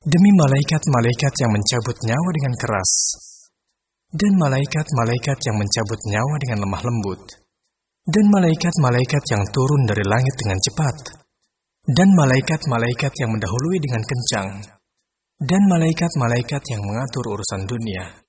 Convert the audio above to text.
Demi malaikat-malaikat yang mencabut nyawa dengan keras, dan malaikat-malaikat yang mencabut nyawa dengan lemah lembut, dan malaikat-malaikat yang turun dari langit dengan cepat, dan malaikat-malaikat yang mendahului dengan kencang, dan malaikat-malaikat yang mengatur urusan dunia.